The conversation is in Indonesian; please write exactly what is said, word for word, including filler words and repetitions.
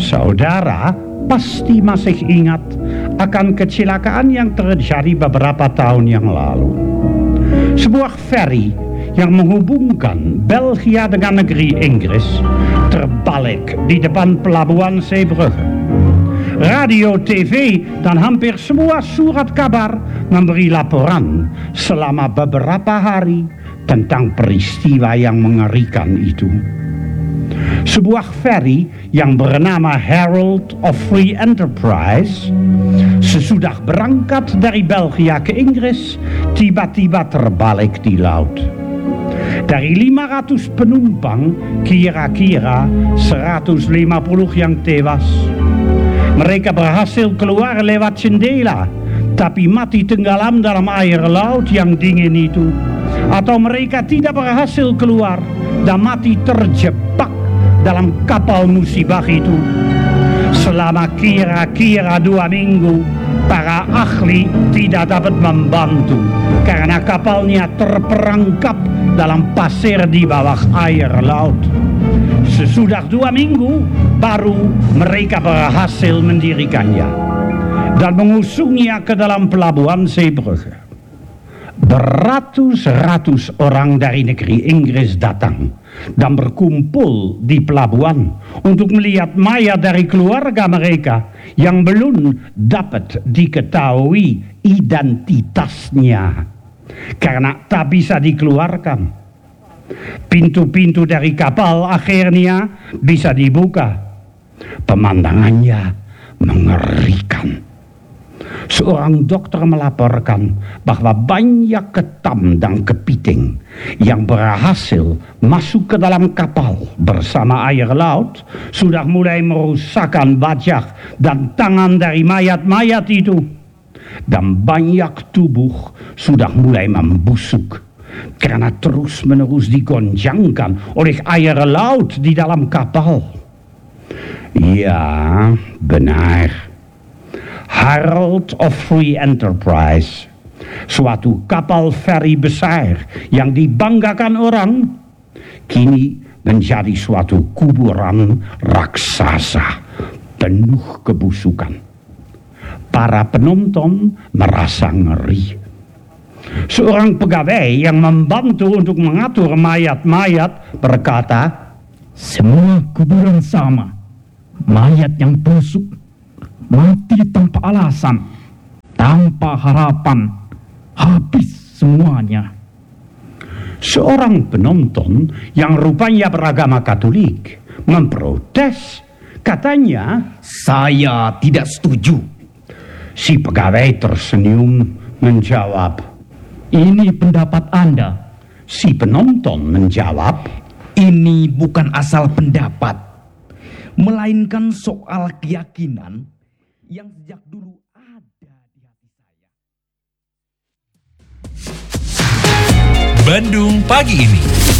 Saudara pasti masih ingat akan kecelakaan yang terjadi beberapa tahun yang lalu. Sebuah ferry yang menghubungkan Belgia dengan negeri Inggris terbalik di depan pelabuhan Zeebrugge. Radio, T V, dan hampir semua surat kabar memberi laporan selama beberapa hari tentang peristiwa yang mengerikan itu. Sebuah ferry yang bernama Herald of Free Enterprise sesudah berangkat dari Belgia ke Inggris tiba-tiba terbalik di laut. Dari lima ratus penumpang, kira-kira seratus lima puluh yang tewas. Mereka berhasil keluar lewat jendela, tapi mati tenggelam dalam air laut yang dingin itu. Atau mereka tidak berhasil keluar dan mati terjebak dalam kapal musibah itu. Selama kira-kira dua minggu, para ahli tidak dapat membantu karena kapalnya terperangkap dalam pasir di bawah air laut. Sesudah dua minggu, baru mereka berhasil mendirikannya dan mengusungnya ke dalam pelabuhan Zeebrugge. Beratus-ratus orang dari negeri Inggris datang dan berkumpul di pelabuhan untuk melihat mayat dari keluarga mereka yang belum dapat diketahui identitasnya karena tak bisa dikeluarkan. Pintu-pintu dari kapal akhirnya bisa dibuka. Pemandangannya mengerikan. Seorang dokter melaporkan bahwa banyak ketam dan kepiting yang berhasil masuk ke dalam kapal bersama air laut sudah mulai merusakkan wajah dan tangan dari mayat-mayat itu. Dan banyak tubuh sudah mulai membusuk karena terus-menerus digonjangkan oleh air laut di dalam kapal. Ya, benar. Herald of Free Enterprise, suatu kapal feri besar yang dibanggakan orang, kini menjadi suatu kuburan raksasa penuh kebusukan. Para penonton merasa ngeri. Seorang pegawai yang membantu untuk mengatur mayat-mayat berkata, "Semua kuburan sama, mayat yang busuk, mati tanpa alasan, tanpa harapan, habis semuanya." Seorang penonton yang rupanya beragama Katolik memprotes. Katanya, "Saya tidak setuju." Si pegawai tersenyum menjawab, "Ini pendapat Anda." Si penonton menjawab, "Ini bukan asal pendapat, melainkan soal keyakinan yang sejak dulu ada di hati saya." Bandung Pagi Ini.